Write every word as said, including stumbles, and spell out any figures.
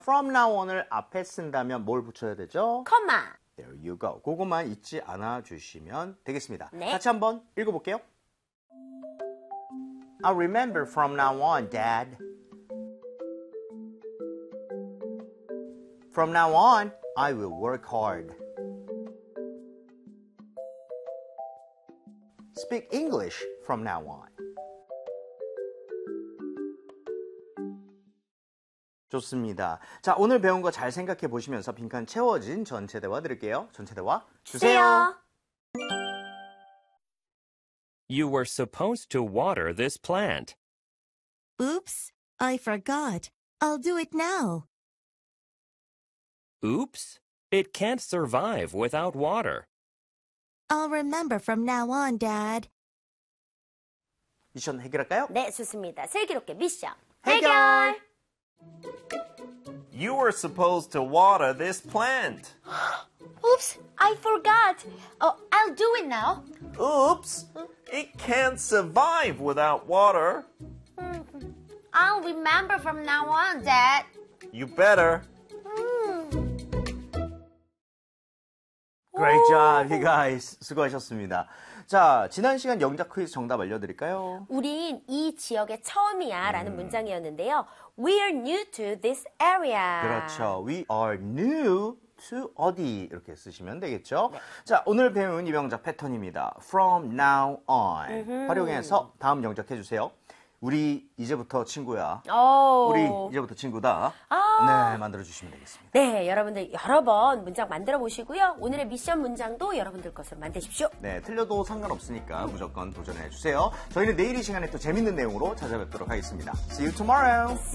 from now on을 앞에 쓴다면 뭘 붙여야 되죠? comma. There you go. 그것만 잊지 않아 주시면 되겠습니다. 네. 같이 한번 읽어볼게요. I'll remember from now on, Dad. From now on, I will work hard. Speak English from now on. 좋습니다. 자, 오늘 배운 거 잘 생각해 보시면서 빈칸 채워진 전체 대화 드릴게요. 전체 대화 주세요. You were supposed to water this plant. Oops, I forgot. I'll do it now. Oops, it can't survive without water. I'll remember from now on, Dad. 미션 해결할까요? 네, 좋습니다. 슬기롭게 미션 해결! You were supposed to water this plant. Oops, I forgot. Oh, I'll do it now. Oops, it can't survive without water. I'll remember from now on, Dad. You better. Great job, you guys. 수고하셨습니다. 자, 지난 시간 영작 퀴즈 정답 알려드릴까요? 우린 이 지역의 처음이야 라는 음. 문장이었는데요. We're new to this area. 그렇죠. We are new to 어디 이렇게 쓰시면 되겠죠. 네. 자, 오늘 배운 이 영작 패턴입니다. From now on 음흠. 활용해서 다음 영작 해주세요. 우리 이제부터 친구야. 오. 우리 이제부터 친구다. 아. 네, 만들어주시면 되겠습니다. 네, 여러분들 여러 번 문장 만들어 보시고요. 오늘의 미션 문장도 여러분들 것으로 만드십시오. 네, 틀려도 상관없으니까 무조건 도전해 주세요. 저희는 내일 이 시간에 또 재밌는 내용으로 찾아뵙도록 하겠습니다. See you tomorrow.